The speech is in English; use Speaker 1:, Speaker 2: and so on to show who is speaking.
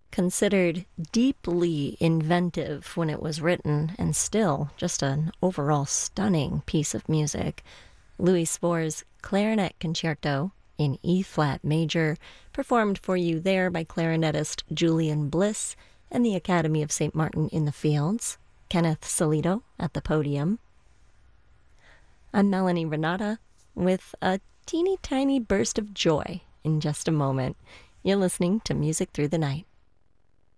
Speaker 1: Considered deeply inventive when it was written, and still just an overall stunning piece of music, Louis Spohr's Clarinet Concerto in E-flat major, performed for you there by clarinetist Julian Bliss and the Academy of St. Martin in the Fields, Kenneth Solito at the podium. I'm Melanie Renata with a teeny tiny burst of joy in just a moment. You're listening to Music Through the Night.